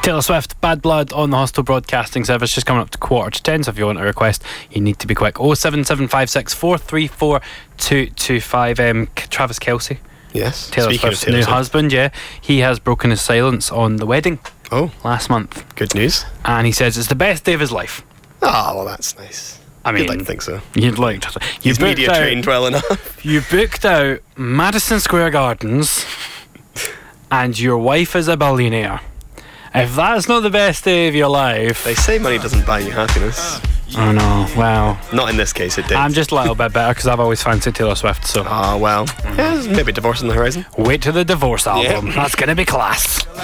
Taylor Swift, Bad Blood on the Hostel Broadcasting Service, just coming up to 9:45. So if you want a request, you need to be quick. 07756434225. Travis Kelce, Yes. Taylor Speaking Swift's of Taylor new Swift. husband, he has broken his silence on the wedding Oh, last month, good news. and he says it's the best day of his life. Ah, well, that's nice. I mean, You'd like to think so. you'd like to. You He's media trained well enough. You booked out Madison Square Gardens, and your wife is a billionaire. If that's not the best day of your life, They say money doesn't buy you happiness. oh no. Well, Not in this case, it did. I'm just a little bit better because I've always fancied Taylor Swift. So Ah, well. Yeah, there's maybe divorce on the horizon. wait till the divorce album. Yeah. That's gonna be class.